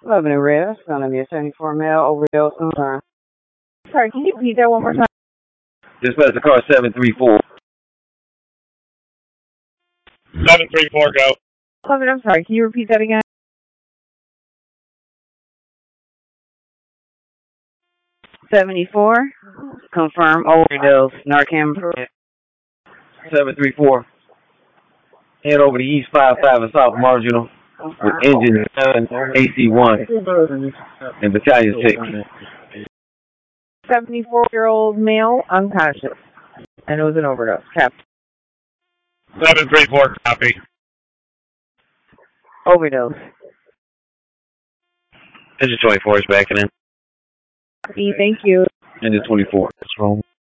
Loving it, Red. That's going to be a 74 male overdose sometime. Sorry, can you repeat that one more time? Dispatch the car 734. 734, go. Loving, I'm sorry. Can you repeat that again? 74. Confirm overdose. Narcan. 734. Head over to East 55 and South Marginal with engine 9, AC1, and battalion 6. 74-year-old male, unconscious. And it was an overdose. Captain. 734, copy. Overdose. Engine 24 is backing in. Thank you. Engine 24. What's wrong?